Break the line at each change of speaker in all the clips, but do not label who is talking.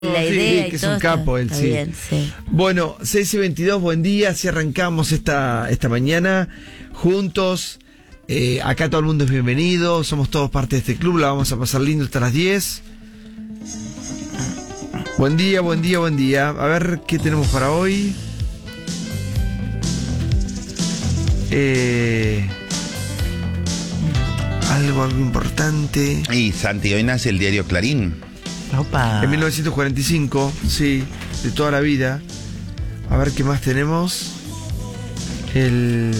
La idea
que
y
es
todo
un capo él,
está
sí.
bien, sí.
Bueno, 6:22, buen día. Así arrancamos esta mañana juntos. Acá todo el mundo es bienvenido. Somos todos parte de este club. La vamos a pasar lindo hasta las 10. Buen día, buen día, buen día. A ver qué tenemos para hoy. Algo importante.
Y Santi, hoy nace el diario Clarín.
Opa.
En 1945, sí, de toda la vida. A ver qué más tenemos. El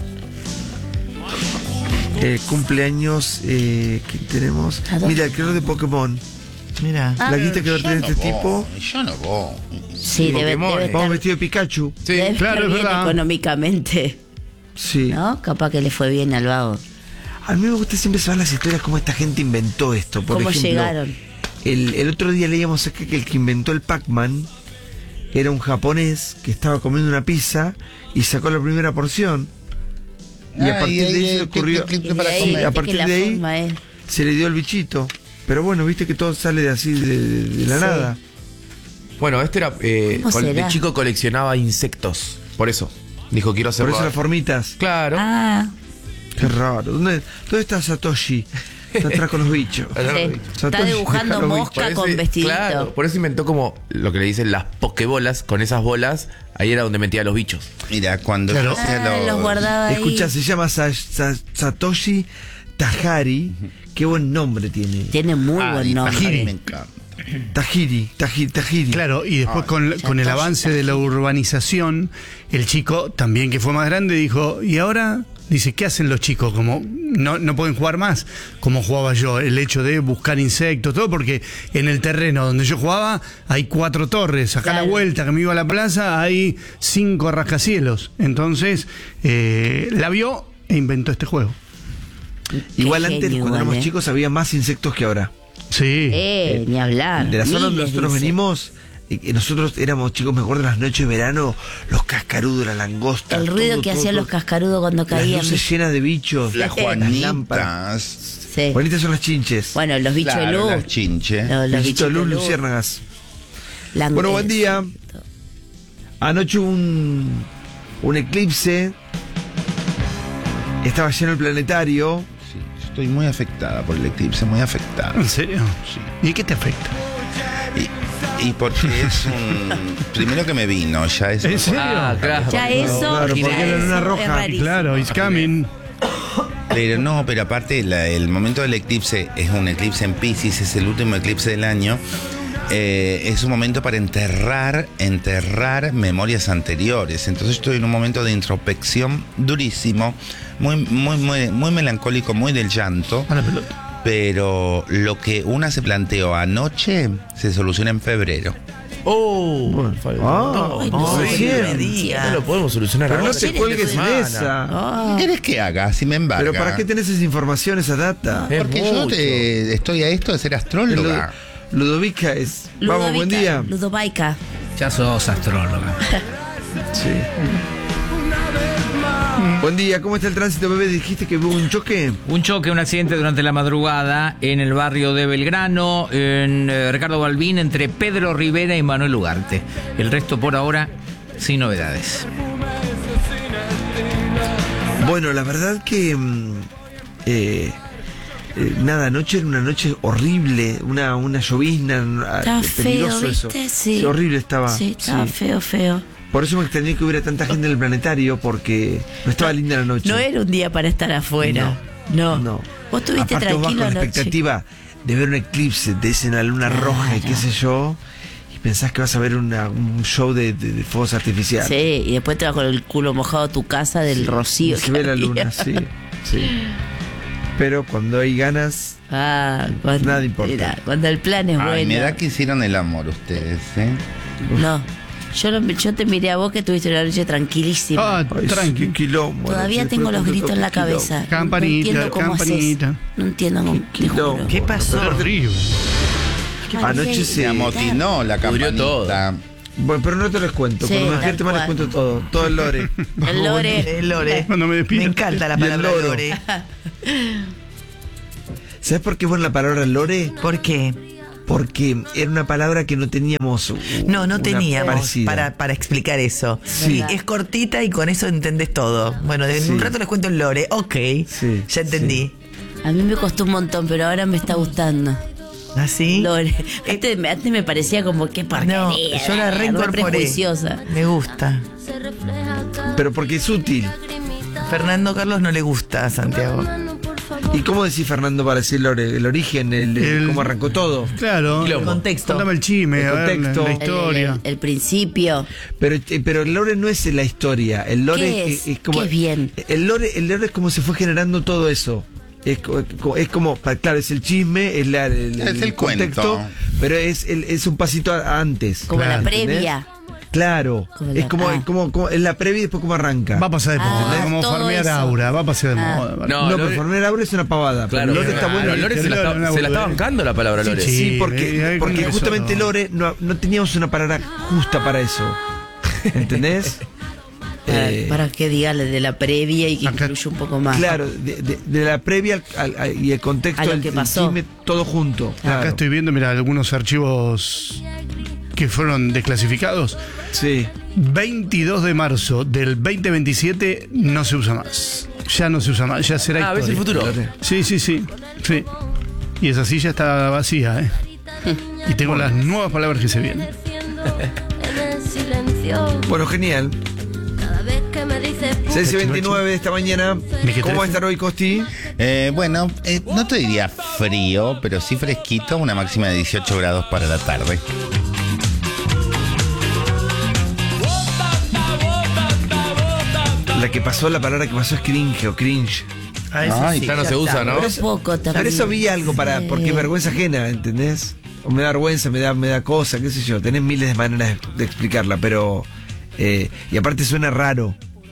cumpleaños que tenemos. Mira, el creador de Pokémon.
Mira.
La guita que va a tener este
voy,
tipo.
Yo no voy.
Sí, debe
Vamos
estar,
vestido de Pikachu.
Sí,
debe estar
claro, es
bien
verdad.
económicamente,
Sí.
¿no? Capaz que le fue bien al vago.
A mí me gusta siempre saber las historias, cómo esta gente inventó esto. Por
¿Cómo
ejemplo,
llegaron?
El otro día leíamos acá que el que inventó el Pac-Man era un japonés que estaba comiendo una pizza y sacó la primera porción. Y a partir de ahí se le ocurrió.
Y de ahí,
A
viste
partir
que la
de ahí
forma es-
se le dio el bichito. Pero bueno, viste que todo sale de así de la
Sí.
nada.
Bueno, este era.
¿Cómo será?
De chico coleccionaba insectos. Por eso. Dijo, quiero hacer.
Por eso las formitas.
Claro.
Ah,
Qué raro. ¿Dónde está Satoshi? Está atrás con los bichos.
sí. Está
Satoshi,
dibujando
déjalo,
mosca
Por
con
eso-
vestidito.
Claro, por eso inventó como lo que le dicen las pokebolas. Con esas bolas, ahí era donde metía los bichos.
Mira, cuando
Claro.
yo hacía
Los guardaba ahí.
Escucha, se llama Satoshi Tajiri. Qué buen nombre tiene.
Tiene muy buen nombre.
Me encanta.
Tajiri.
Claro, y después con el avance de la urbanización, el chico también que fue más grande dijo, y ahora, dice, ¿qué hacen los chicos? Como no pueden jugar más como jugaba yo, el hecho de buscar insectos, todo, porque en el terreno donde yo jugaba hay 4 torres, acá a la
Claro.
vuelta que me iba a la plaza hay 5 rascacielos, entonces la vio e inventó este juego.
Igual
Qué
antes,
genio,
cuando éramos
igual,
chicos, había más insectos que ahora.
Sí.
Ni hablar.
De la zona donde
Miles,
nosotros
dice.
venimos, nosotros éramos chicos, me acuerdo las noches de verano, los cascarudos, la langosta.
El ruido
todo,
que
todo,
hacían
todo.
los cascarudos cuando
Las
caían.
luces llenas de bichos.
Las
lámparas.
Juanitas.
Sí.
Bonitas son las chinches.
Bueno, los bichos
Claro,
de luz.
las chinches.
Los
Bichitos de luz,
de luz.
luciérnagas.
Langosta.
Bueno, buen día. Anoche hubo un eclipse. Estaba lleno el planetario.
Sí, estoy muy afectada por el eclipse, muy afectada.
¿En serio?
Sí.
¿Y qué te afecta?
Y porque es un... Primero que me vino, ya es...
¿En serio?
Ah, claro.
Ya eso.
claro,
ya
porque la luna
eso
roja.
es rarísimo.
Claro, it's coming.
Pero no, pero aparte el momento del eclipse es un eclipse en Piscis, es el último eclipse del año. Es un momento para enterrar memorias anteriores. Entonces estoy en un momento de introspección durísimo, muy melancólico, muy del llanto.
A la pelota.
Pero lo que una se planteó anoche se soluciona en febrero.
Oh,
Ay, no,
recién.
no me digas.
No lo podemos solucionar
Pero no
ahora.
te cuelgues en esa.
Ah,
¿Qué querés que haga? Si me embarga.
Pero ¿para qué tenés esa información, esa data?
Es
Porque yo
mucho.
estoy a esto de ser astróloga.
Ludovica es. Vamos, buen día.
Ludovaica.
Ya sos astróloga.
Sí. Buen día, ¿cómo está el tránsito, bebé? Dijiste que hubo un choque.
Un choque, un accidente durante la madrugada en el barrio de Belgrano, en Ricardo Balbín, entre Pedro Rivera y Manuel Ugarte. El resto por ahora, sin novedades.
Bueno, la verdad que nada, anoche era una noche horrible, una llovizna,
Estaba feo,
peligroso eso.
¿viste? Sí.
Horrible estaba.
Sí, estaba
sí.
feo.
Por eso me extrañé que hubiera tanta gente en el planetario, porque no estaba linda la noche.
No era un día para estar afuera. No.
No.
Vos estuviste
Aparte vos vas
tranquilo
con la
anoche.
expectativa de ver un eclipse, te dicen la luna roja y qué sé yo, y pensás que vas a ver un show de fuegos artificiales.
Sí, y después te vas con el culo mojado a tu casa del rocío.
Se
que
ve la
había.
luna, sí. Pero cuando hay ganas,
Ah, cuando,
Nada importa.
mira, cuando el plan es
Ay,
bueno.
me da que hicieron el amor ustedes, ¿eh?
No. Yo te miré a vos que tuviste una noche tranquilísima.
Ah,
ay,
tranqui.
qué quilombo.
Todavía
anoche,
tengo
después
los
de
gritos en la
tanto quilombo.
cabeza.
Campanita,
No entiendo cómo
campanita.
haces. No entiendo cómo. Te
quilombo.
juro.
¿Qué pasó?
Horrible.
Anoche
Se
se
amotinó la
Pudrió
campanita.
todo.
Bueno, pero no te les cuento.
Sí,
Cuando me
tal
despierte más les
cual.
cuento todo el lore.
El lore.
El lore.
Cuando me
Me
despido.
encanta la
Y el
palabra
loro.
lore.
¿Sabes por qué es buena la palabra lore?
¿Por qué?
porque era una palabra que no teníamos.
No
una
teníamos
parecida.
para explicar eso.
Sí.
Es cortita y con eso entendés todo. Bueno, en
Sí.
un rato les cuento el lore. Ok,
Sí,
ya entendí.
A mí me costó un montón, pero ahora me está gustando.
¿Así?
Lore. Antes me parecía como que porquería.
No, yo la reincorporé.
Prejuiciosa.
Me gusta.
Pero porque es útil.
Fernando Carlos no le gusta a Santiago.
¿Y cómo decís, Fernando, para decir el origen, cómo arrancó todo?
Claro.
El contexto.
Contame el chisme,
El
a ver,
contexto.
la historia.
El principio.
Pero el lore no es la historia. El lore
¿Qué es?
como.
¿Qué es bien?
El lore es como se fue generando todo eso. Es como, claro, es el chisme, es el contexto,
cuento.
pero es un pasito antes.
Como
Claro,
la previa.
Claro,
Como
es
la-
como es la previa y después como arranca.
Va a pasar de moda, como
todo
farmear
eso.
aura, va a pasar de moda.
No,
No,
Lore-
pero Forner Aura es una pavada.
Claro,
pero Lore está bueno.
Lore se la
Lore,
está,
una
se la está
boludez.
bancando la palabra Lore.
Sí,
Sí, porque
con
justamente
eso.
Lore no teníamos una palabra justa para eso. ¿Entendés?
Para que diga de la previa y que
Acá-
incluya un poco más.
Claro, de la previa y el contexto
A lo
del
que pasó.
chisme, todo junto. Claro.
Acá estoy viendo, mira, algunos archivos que fueron desclasificados.
Sí.
22 de marzo del 2027 no se usa más. Ya no se usa más, ya será
¿ves el
historia.
futuro?
Sí. Y esa silla está vacía, ¿eh? Y tengo las nuevas palabras que se vienen.
Bueno, genial. 6:29 de esta mañana. ¿Cómo va a estar hoy, Costi?
Bueno, no te diría frío, pero sí fresquito, una máxima de 18 grados para la tarde.
La palabra que pasó es cringe o cringe.
Ay,
Ya no se usa, ¿no?
Un poco también.
Por eso vi algo porque es vergüenza ajena, ¿entendés? O me da vergüenza, me da cosa, qué sé yo. Tenés miles de maneras de explicarla, pero. Y aparte suena raro.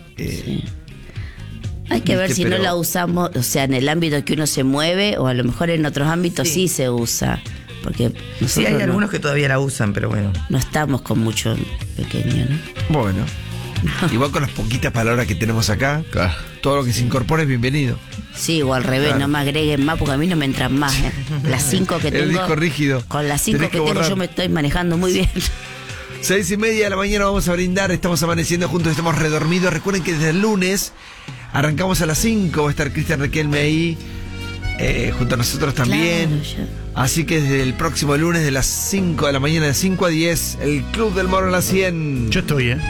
Hay que ver
Viste,
si no
pero-
la usamos, o sea, en el ámbito que uno se mueve, o a lo mejor en otros ámbitos sí se usa. Porque
Sí,
nosotros
hay
no,
algunos que todavía la usan, pero bueno.
no estamos con mucho pequeño, ¿no?
Bueno. Igual con las poquitas palabras que tenemos acá, todo lo que se incorpore es bienvenido.
Sí, o al revés,
Claro.
no me agreguen más porque a mí no me entran más. ¿eh? Las 5 que
El
tengo.
disco rígido.
Con las 5
Tenés
que
que
tengo
borrar.
yo me estoy manejando muy bien.
6:30 de la mañana vamos a brindar, estamos amaneciendo juntos, estamos redormidos. Recuerden que desde el lunes arrancamos a las 5, va a estar Cristian Riquelme ahí, junto a nosotros también.
Claro, ya.
Así que desde el próximo lunes de las 5 de la mañana, de 5 a 10, el Club del Moro en la 100.
Yo estoy, ¿eh?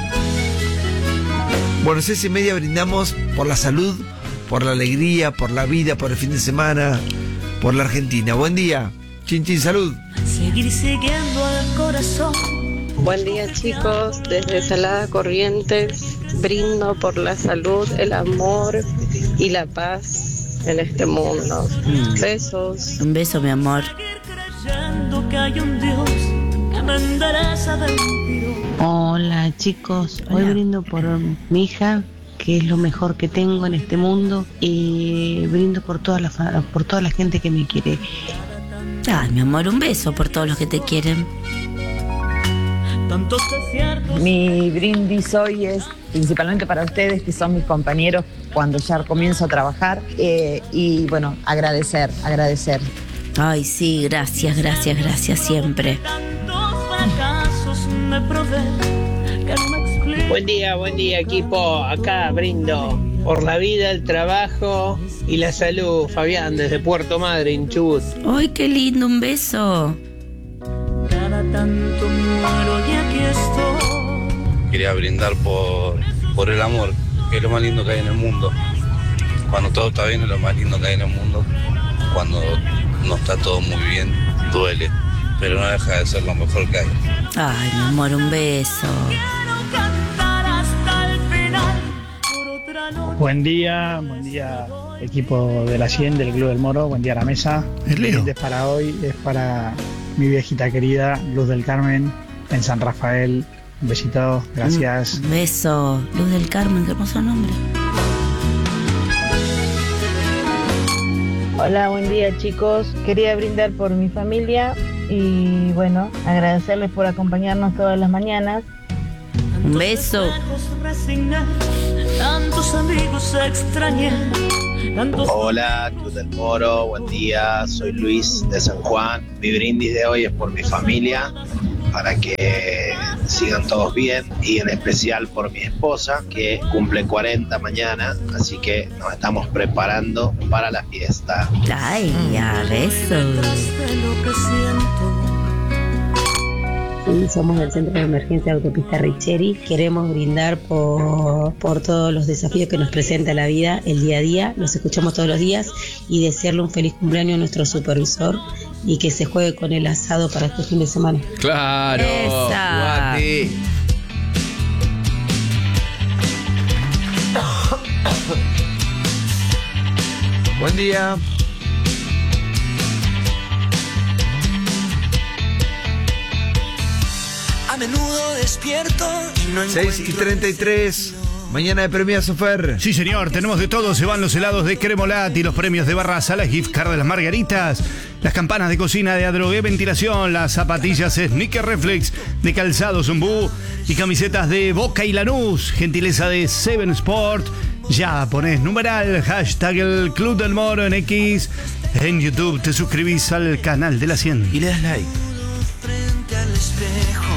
Bueno, 6:30 brindamos por la salud, por la alegría, por la vida, por el fin de semana, por la Argentina. Buen día. Chin, chin, salud.
Seguir siguiendo al corazón.
Buen día chicos, desde Salada Corrientes brindo por la salud, el amor y la paz en este mundo. Besos.
Un beso, mi amor.
Seguir creyendo que hay un Dios que me endereza del tirón.
Hola chicos, hoy brindo por mi hija, que es lo mejor que tengo en este mundo, y brindo por toda la gente que me quiere.
Ay, mi amor, un beso por todos los que te quieren.
Tantos desiertos.
Mi brindis hoy es principalmente para ustedes, que son mis compañeros cuando ya comienzo a trabajar, y bueno, agradecer.
Ay, sí, gracias siempre.
Tantos fracasos me probé que no me explico.
Buen día equipo, acá brindo por la vida, el trabajo y la salud. Fabián desde Puerto Madryn, Chubut.
Ay, qué lindo, un beso.
Cada tanto muero y aquí estoy.
Quería brindar por el amor, que es lo más lindo que hay en el mundo. Cuando todo está bien es lo más lindo que hay en el mundo. Cuando no está todo muy bien, duele, pero no deja de ser lo mejor que hay.
Ay, mi amor, un beso.
Quiero cantar hasta el final por otra noche.
Buen día equipo de la 100 del Club del Moro, buen día a la mesa.
Es Leo.
Brindis para hoy es para mi viejita querida Luz del Carmen en San Rafael. Un besito, gracias.
Un beso. Luz del Carmen, qué hermoso nombre.
Hola, buen día chicos, quería brindar por mi familia y bueno, agradecerles por acompañarnos todas las mañanas.
Un beso.
Lejos resigné, tantos amigos extrañé.
Hola, Club del Moro, buen día, soy Luis de San Juan. Mi brindis de hoy es por mi familia, para que sigan todos bien, y en especial por mi esposa, que cumple 40 mañana, así que nos estamos preparando para la fiesta.
Ay, ya, besos.
Sí, somos del Centro de Emergencia de Autopista Richeri. Queremos brindar por todos los desafíos que nos presenta la vida, el día a día. Los escuchamos todos los días y desearle un feliz cumpleaños a nuestro supervisor y que se juegue con el asado para este fin de semana.
Claro.
Esa.
Guati.
Buen día.
A menudo despierto y no
6:33. Mañana de premios, Sofer.
Sí, señor, tenemos de todo. Se van los helados de Cremolat y los premios de Barraza, las gift card de las margaritas, las campanas de cocina de Adrogué Ventilación, las zapatillas Sneaker Reflex de Calzado Zumbú y camisetas de Boca y Lanús, gentileza de Seven Sport. Ya ponés numeral, hashtag el Club del Moro en X. En YouTube te suscribís al canal de la 100
Y le das like.
frente al espejo,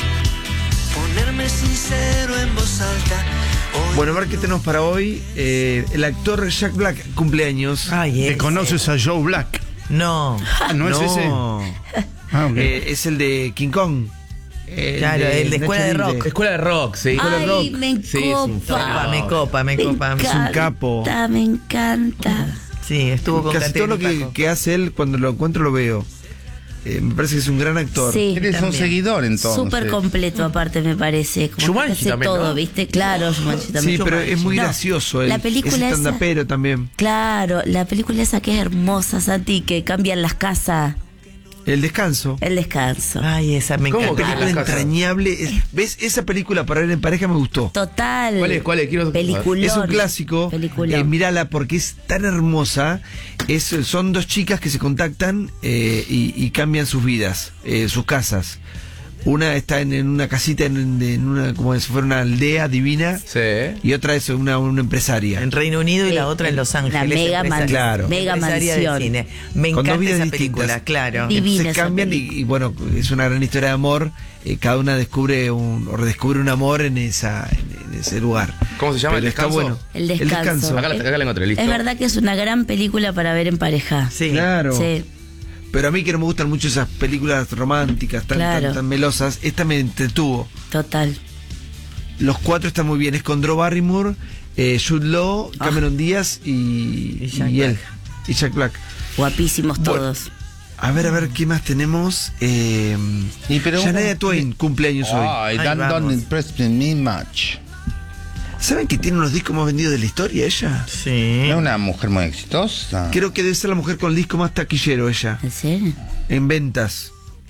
ponerme sincero en voz alta.
Bueno, a ver qué tenemos para hoy. El actor Jack Black, cumpleaños.
¿Te conoces a Joe Black?
No.
¿No es ese? Ah, ok.
Es el de King Kong.
Claro, el de Escuela de Rock.
Escuela de Rock, sí.
Escuela de
Ay,
Rock.
me
Sí, es un
copa.
Me copa.
Me
Es un capo.
encanta, me encanta.
Sí, estuvo con
Casi todo lo que hace él, cuando lo encuentro lo veo. Me parece que es un gran actor.
Sí,
Eres un
también.
seguidor, entonces.
súper completo aparte me parece. Como
Jumanji
que hace
también,
todo,
¿no?
¿viste? Claro, Jumanji también.
Sí, pero es muy
No,
gracioso. Él.
la película
es
esa-
stand-upero también.
Claro, la película esa que es hermosa, Santi, que cambian las casas.
El descanso.
El descanso.
Ay, esa me
¿Cómo
encanta.
que
Película
las casas?
entrañable. ¿Ves? Esa película para ver en pareja me gustó.
Total.
¿Cuál es? Quiero-
Peliculón.
Es un clásico.
Peliculón.
Mírala porque es tan hermosa. Son dos chicas que se contactan y cambian sus vidas, sus casas. Una está en una casita en una, como si fuera una aldea divina.
Sí.
Y otra es una empresaria.
En Reino Unido y
Sí.
la otra en Los Ángeles.
La mega
empresaria-
Claro.
mega
empresaria de
mansión.
cine. Me
Con dos
encanta
vidas
esa
distintas.
película, claro.
Divina
Entonces
esa
cambian y bueno, es una gran historia de amor. Cada una descubre o redescubre un amor en ese lugar.
¿Cómo se llama?
Pero
¿El
está
descanso?
bueno.
El descanso.
Acá la encontré, listo.
Es verdad que es una gran película para ver en pareja.
Sí.
Claro.
Sí.
Pero a mí que no me gustan mucho esas películas románticas
Claro.
tan melosas, esta me entretuvo.
Total.
Los cuatro están muy bien. Es con Drew Barrymore, Jude Law, Cameron Díaz y
Jack
él.
Black.
Y Jack Black.
Guapísimos
Bueno.
todos.
A ver, ¿qué más tenemos?
pero
Shania Twain, cumpleaños hoy.
Ay,
Ay, vamos.
don't impress me much.
¿Saben que tiene unos discos más vendidos de la historia ella?
Sí.
Es una mujer muy exitosa.
Creo que debe ser la mujer con el disco más taquillero ella.
¿En serio?
En ventas.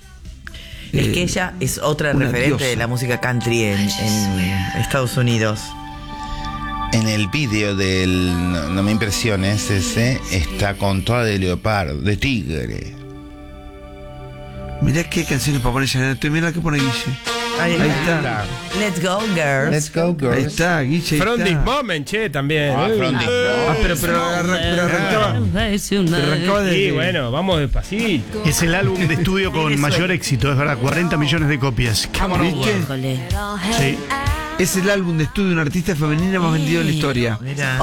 Es que ella es otra
una
referente
diosa.
de la música country en Estados Unidos.
En el vídeo del No me impresiones ese está con toda de leopardo, de tigre.
Mirá qué canciones para poner Shania Twain. Mirá la que pone Guille. Ahí está.
Let's go, girls.
Let's go, girls.
Ahí está, Guille. ahí
From
está.
this moment, che, también.
From this moment.
Pero arrancaba
Sí,
desde...
bueno, vamos despacito.
Es el álbum de estudio con mayor éxito, es verdad, 40 millones de copias.
¿Viste?
Híjole.
Sí.
Es el álbum de estudio de una artista femenina más vendido en la historia.
Mira.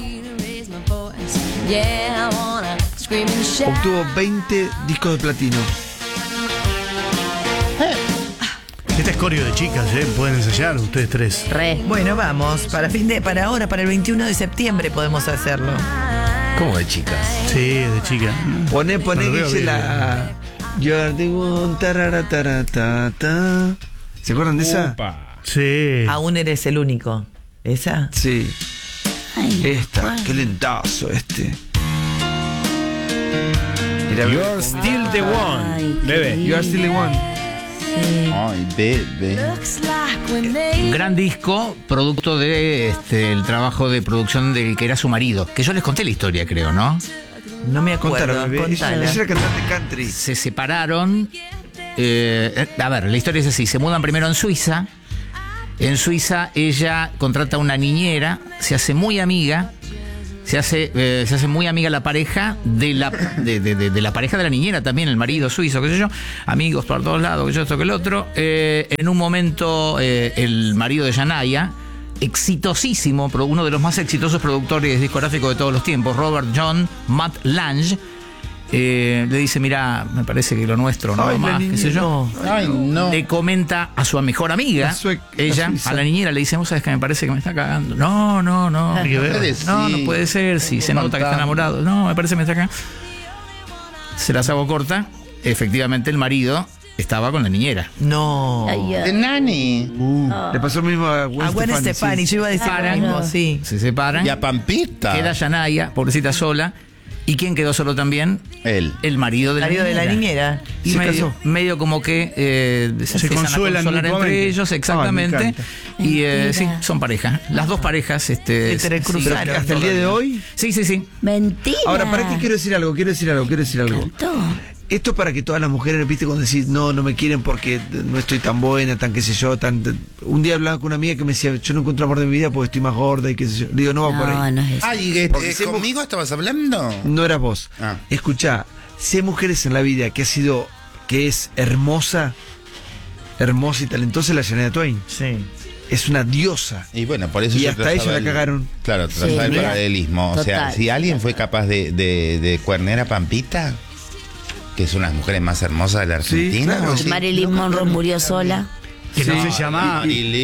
Obtuvo 20 discos de platino.
Este es coreo de chicas, pueden ensayar ustedes tres.
Re.
Bueno, vamos. Para ahora, para el 21 de septiembre podemos hacerlo.
¿Cómo de chicas?
Sí, de chica.
Poné
Bueno, veo
Guille
bien.
la... You're the one, tarara, taratata. ¿Se acuerdan de esa?
Upa.
Sí.
Aún eres el único. ¿Esa?
Sí.
Ay,
Esta,
¿cuál?
qué lentazo este. Mira,
You're still the one.
Ay, qué
Bebé.
You are still the one.
Ay, bebé.
Un gran disco, producto de el trabajo de producción del que era su marido. Que yo les conté la historia, creo, ¿no?
No me acuerdo.
Contala, bebé. Ella
Contala.
era cantante country.
Se separaron. A ver, la historia es así: se mudan primero en Suiza. En Suiza ella contrata una niñera, se hace muy amiga. Se hace muy amiga la pareja de la pareja de la niñera también, el marido suizo, qué sé yo, amigos por todos lados, que yo esto que el otro. En un momento el marido de Shania, exitosísimo, uno de los más exitosos productores discográficos de todos los tiempos, Robert John Matt Lange, le dice, mira, me parece que lo nuestro no va más, qué sé yo.
Ay, no.
Le comenta a su mejor amiga, ella, a la niñera, le dice, vos sabés que me parece que me está cagando. No puede ser, si se nota que está enamorado. No, me parece que me está cagando. Se las hago corta. Efectivamente, el marido estaba con la niñera.
No.
De Nani.
Le pasó lo mismo a
Gwen Stefani, yo iba a decir lo mismo, sí.
Se separan.
Y a Pampita.
Queda Shania, pobrecita, sola. ¿Y quién quedó solo también?
Él.
El marido de la niñera. Y
se casó.
medio como que se
consuelan
consolar entre ellos, exactamente. Y sí, son pareja. Las dos parejas
se cruzaron.
¿Hasta el día de hoy?
Sí, sí, sí.
Mentira.
Ahora, ¿para qué quiero decir algo? Esto para que todas las mujeres, viste, cuando decís, no me quieren porque no estoy tan buena, tan qué sé yo, un día hablaba con una amiga que me decía, yo no encuentro amor de mi vida porque estoy más gorda y qué sé yo. Le digo, no va por ahí.
No es eso.
Ay, ¿conmigo estabas hablando?
No eras vos. Escuchá, si hay mujeres en la vida que es hermosa y talentosa, la Shania Twain.
Sí.
Es una diosa.
Y bueno, por eso
y
yo
hasta ella la cagaron.
Claro, trazaba el paralelismo. O sea, si alguien fue capaz de cuernear a Pampita, que es una de las mujeres más hermosas de la Argentina.
Sí, claro.
Marilyn Monroe murió sola.
Que no se llamaba.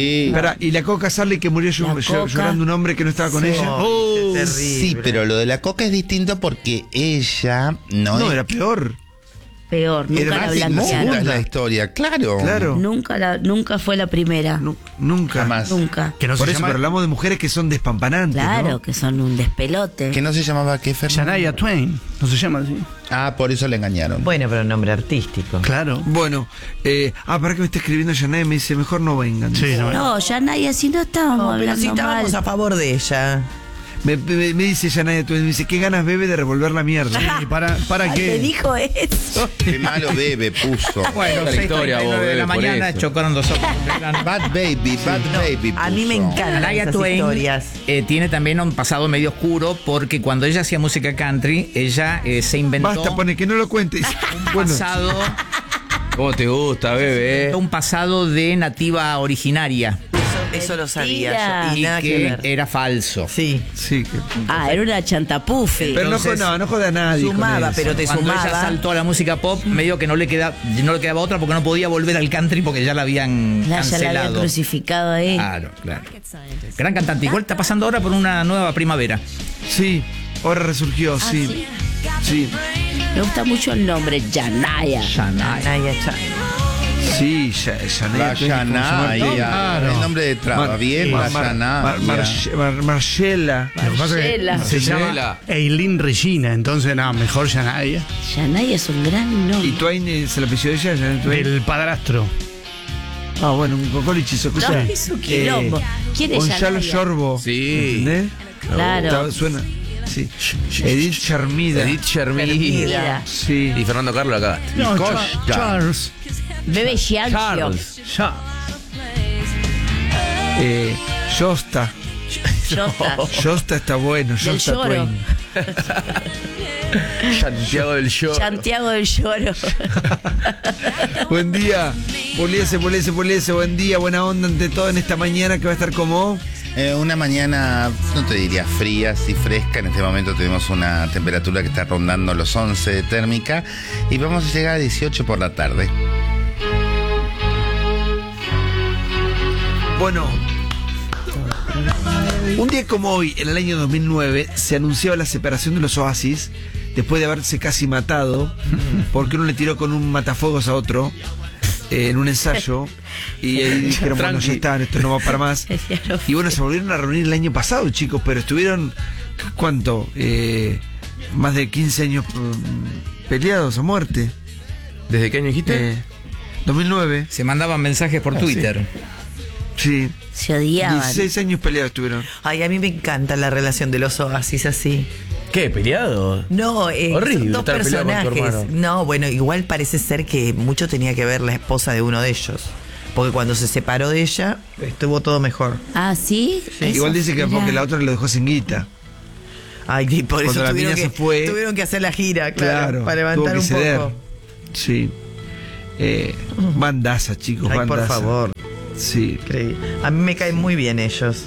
Y la Coca Sarli, que murió llorando un hombre que no estaba con ella.
Sí, pero lo de la Coca es distinto porque ella no
era peor.
Nunca la blanquearon.
Es la historia, claro.
Nunca fue la primera.
Nunca.
Jamás.
Nunca.
Que no
Por
se
eso,
llama...
pero hablamos de mujeres que son despampanantes.
Claro,
¿no?
que son un despelote.
¿Que no se llamaba qué, Fernando?
Shania Twain, no se llama así.
Ah, por eso le engañaron.
Bueno, pero nombre artístico.
Claro.
Bueno, para que me está escribiendo Shania y me dice, mejor no vengan.
Sí,
No, Shania, si no estábamos
Pero
hablando
sí estábamos
mal.
a favor de ella.
Me dice Shania Twain, me dice, ¿qué ganas bebe de revolver la mierda?
Sí, ¿para
Te
qué?
dijo eso.
Qué malo bebe puso.
Bueno, la historia, vos,
de la
por
mañana
eso.
chocaron dos ojos.
Bad baby
A mí me
puso.
encantan
Shania
esas
Twain
historias.
tiene también un pasado medio oscuro porque cuando ella hacía música country, ella se inventó
Basta, pone que no lo cuentes.
un pasado,
¿Cómo te gusta, bebé?
un pasado de nativa originaria
Eso lo sabía
Mentira.
yo. Y
y
nada que
que
ver.
era falso.
Sí.
Sí.
Era una chantapufe.
Pero
Entonces,
no joda a nadie. con
Sumaba,
eso.
pero te
Cuando ella
sumaba.
saltó a la música pop, medio que no le quedaba otra porque no podía volver al country porque ya la habían
Ya la
cancelado.
habían crucificado ahí.
Claro. Gran cantante. Igual está pasando ahora por una nueva primavera.
Sí, ahora resurgió, sí. Sí.
Me gusta mucho el nombre, Shania.
Naya Chan.
Sí, Shania
La
Twain, ¿cómo se llama?
Shania. El nombre de traba. Bien, la Shania.
Marcella.
Lo que pasa es
Marcela.
que se llama
Marcela.
Eileen Regina, entonces nada, mejor Shania.
Shania es un gran nombre.
¿Y Twain se la pidió ella? Shania Twain?
Del padrastro.
Bueno, un cocolichi, se escucha.
No, es un quilombo. ¿Quién es
Gonzalo
Shania?
Yorbo.
Sí.
¿Entendés?
Claro.
Suena. Sí. Edith Charmida.
Edith Shermida.
Mira.
Sí.
Y Fernando Carlos acá.
No,
Costa.
Charles.
Bebe Giancio.
Charles.
Josta.
Jota.
Josta está bueno.
Del
Josta
Lloro.
Twain.
Santiago del Show.
Santiago del Lloro.
Buen día. Poliese. Buen día. Buena onda ante todo en esta mañana que va a estar como...
Una mañana, no te diría fría, sí fresca. En este momento tenemos una temperatura que está rondando los 11 de térmica y vamos a llegar a 18 por la tarde.
Bueno, un día como hoy, en el año 2009, se anunciaba la separación de los Oasis después de haberse casi matado porque uno le tiró con un matafuegos a otro en un ensayo y ahí dijeron, bueno, ya está, esto no va para más. Y bueno, se volvieron a reunir el año pasado, chicos, pero estuvieron, ¿cuánto? Más de 15 años peleados a muerte.
¿Desde qué año dijiste?
2009.
Se mandaban mensajes por Twitter.
Sí.
Se odiaban.
16 años peleados estuvieron.
Ay, a mí me encanta la relación de los Oasis así.
¿Qué? ¿Peleado?
No,
Horrible
son dos
estar peleado con tu
personajes.
hermano.
No, bueno, igual parece ser que mucho tenía que ver la esposa de uno de ellos. porque cuando se separó de ella, estuvo todo mejor.
Ah, ¿sí?
Igual dice que
mirá.
porque la otra lo dejó sin guita.
Ay, y por eso
Cuando la
tuvieron
mina
que,
se fue,
tuvieron que hacer la gira, claro, para
tuvo
levantar
que
un
ceder.
poco.
Sí. Bandaza, chicos,
Ay,
bandaza.
por favor.
Sí.
A mí me caen muy bien ellos.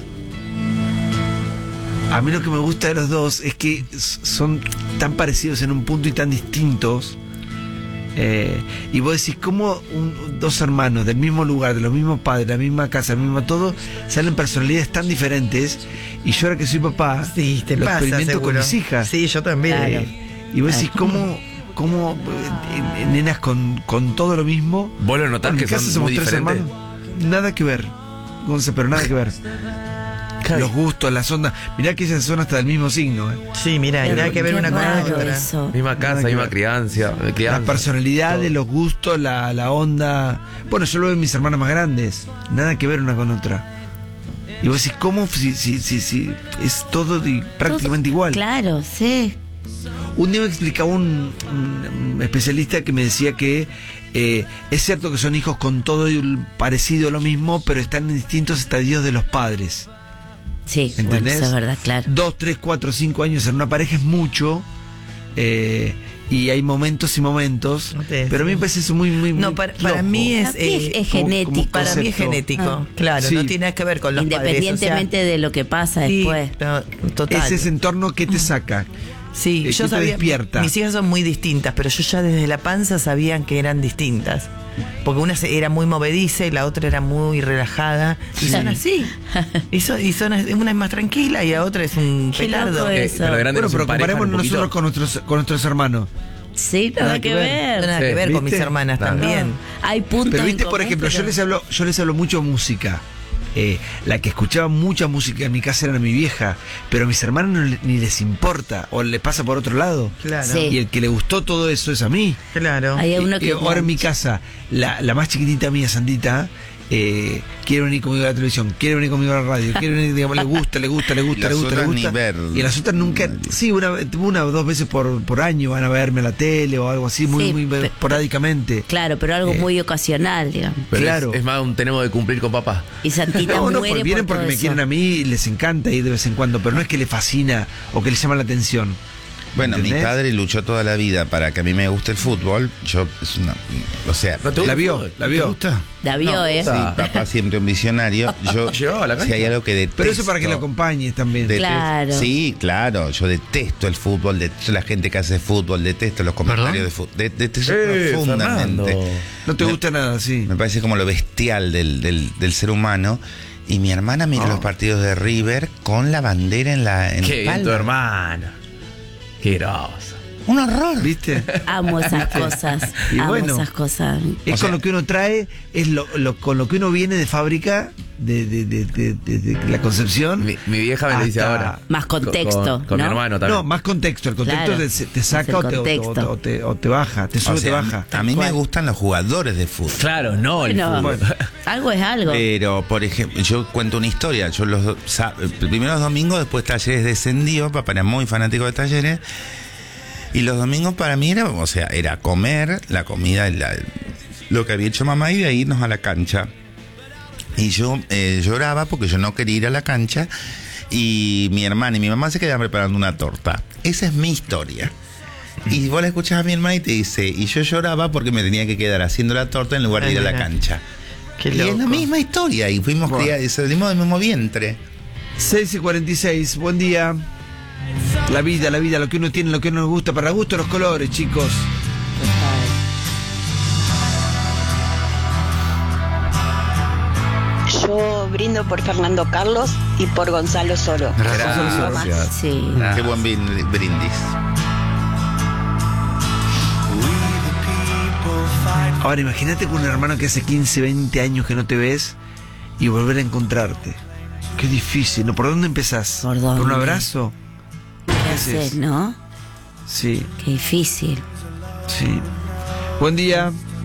A mí lo que me gusta de los dos es que son tan parecidos en un punto y tan distintos. Y vos decís, ¿cómo dos hermanos del mismo lugar, de los mismos padres, la misma casa, el mismo todo, salen personalidades tan diferentes? Y yo ahora que soy papá,
Sí, te
lo
pasa,
experimento
seguro.
con mis hijas.
Sí, yo también.
Y vos decís, ¿cómo nenas con todo lo mismo?
Vos lo notás
En mi
que
casa
son
somos
muy
tres
diferentes.
hermanos. Nada que ver, Gonza, pero nada que ver. Los gustos, las ondas. Mirá que ellas son hasta del mismo signo.
Sí, mira, y nada que ver una con la otra.
Misma casa, misma crianza.
La personalidad de los gustos, la onda. Bueno, yo lo veo en mis hermanas más grandes. Nada que ver una con otra. Y vos decís, ¿cómo? Si es todo prácticamente igual.
Claro, sí.
Un día me explicaba un especialista que me decía que es cierto que son hijos con todo parecido lo mismo, pero están en distintos estadios de los padres.
Sí,
¿entendés?
bueno, eso es verdad, claro.
2, 3, 4, 5 años en una pareja es mucho. Y hay momentos y momentos. Pero a mí me parece eso muy
No,
muy
para mí es
genético.
Para mí es genético, claro,
Sí.
no tiene nada que ver con los
Independientemente de lo que pasa después.
Total.
Es ese entorno que te saca.
Sí,
que
yo
te
sabía,
despierta.
mis hijas son muy distintas, pero yo ya desde la panza sabían que eran distintas. Porque una era muy movediza y la otra era muy relajada. Y son así. Una es más tranquila y la otra es un
Qué
petardo.
loco eso.
Bueno, pero comparemos nosotros con nuestros hermanos.
Sí, nada que ver.
Nada que ver con mis
¿Viste?
hermanas también.
Hay puntos
Pero
en
viste, por
común,
ejemplo,
pero-
yo les hablo mucho de música. La que escuchaba mucha música en mi casa era mi vieja, pero a mis hermanos ni les importa, o les pasa por otro lado.
Claro.
Sí.
Y el que le gustó todo eso es a mí.
Claro.
Hay uno que
Ahora en mi casa, la más chiquitita mía, Sandita, quiere venir conmigo a la televisión, quiere venir conmigo a la radio, quiere venir, digamos, le gusta.
Las otras ni ver.
Y las otras nunca, sí, una o dos veces por año van a verme a la tele o algo así, muy,
Sí,
muy esporádicamente.
Claro, pero algo muy ocasional, digamos.
Pero
Claro.
es más, tenemos que cumplir con papá.
Y Santita
No,
muere
vienen
por
porque
todo
me
eso.
quieren a mí y les encanta ir de vez en cuando, pero no es que le fascina o que le llama la atención.
Bueno,
¿entendés?
mi padre luchó toda la vida para que a mí me guste el fútbol. O sea,
¿La vio?
¿Te gusta?
La vio,
Sí, papá siempre un visionario. Yo,
Llevaba a la cancha.
si hay algo que detesto.
Pero eso para que lo acompañes también.
Claro.
Sí, claro. Yo detesto el fútbol, detesto la gente que hace fútbol, detesto los comentarios de fútbol. Detesto profundamente.
Fernando.
No te gusta nada, sí.
Me parece como lo bestial del ser humano. Y mi hermana mira los partidos de River con la bandera en la
Qué bien
espalda.
tu hermana. Qué grosa.
Un horror.
¿Viste?
Amo esas cosas.
Y
Amo
bueno,
esas cosas.
Es con lo que uno trae, es con lo que uno viene de fábrica, de la concepción.
Mi vieja me lo dice
hasta-
ahora.
Más contexto,
Con mi
¿no?
hermano también.
No, más contexto. El contexto
Claro.
te saca
Es
o
el
te,
contexto.
o te baja, te sube
O
o te
sea,
baja.
a mí me gustan los jugadores de fútbol.
Claro, no el
Bueno,
fútbol.
algo es algo.
Pero, por ejemplo, yo cuento una historia. Yo primero los domingos, después Talleres descendió, papá era muy fanático de Talleres. Y los domingos para mí era comer la comida, lo que había hecho mamá y de ahí irnos a la cancha. Y yo lloraba porque yo no quería ir a la cancha y mi hermana y mi mamá se quedaban preparando una torta. Esa es mi historia. Y vos la escuchás a mi hermana y te dice, y yo lloraba porque me tenía que quedar haciendo la torta en lugar de ir a la cancha.
Qué
Y es la
loco.
misma historia y fuimos criados, salimos del mismo vientre.
6:46, buen día. La vida, lo que uno tiene, lo que uno nos gusta, para gusto los colores, chicos.
Yo brindo por Fernando Carlos y por Gonzalo Soro.
Gracias.
Sí.
Qué buen brindis.
Ahora imagínate con un hermano que hace 15, 20 años que no te ves y volver a encontrarte. Qué difícil, ¿no? ¿Por dónde empezás?
¿Por dónde?
un abrazo?
¿Qué haces, no?
Sí,
Qué difícil.
sí. Buen día.